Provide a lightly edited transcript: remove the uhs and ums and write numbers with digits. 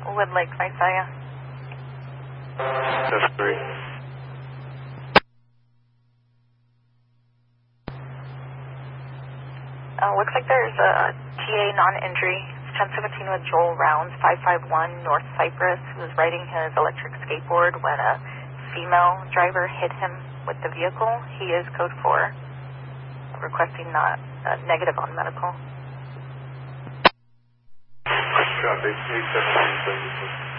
Wood Lake, Isaiah. That's 3. Looks like there's a TA non-injury. It's 1017 with Joel Rounds, 551 North Cypress, who was riding his electric skateboard when a female driver hit him with the vehicle. He is code 4, requesting not negative on medical. Copy, 817.